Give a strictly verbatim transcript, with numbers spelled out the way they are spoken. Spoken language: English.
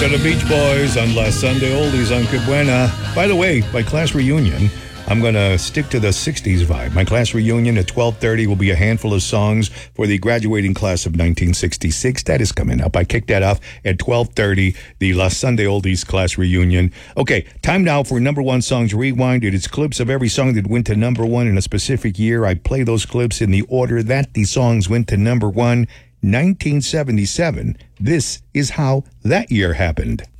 To the Beach Boys on La Sunday Oldies on Que Buena. By the way, my class reunion, I'm going to stick to the sixties vibe. My class reunion at twelve thirty will be a handful of songs for the graduating class of nineteen sixty-six. That is coming up. I kicked that off at twelve thirty, the La Sunday Oldies class reunion. Okay, time now for number one songs rewind. It is clips of every song that went to number one in a specific year. I play those clips in the order that the songs went to number one. nineteen seventy-seven. This is how that year happened.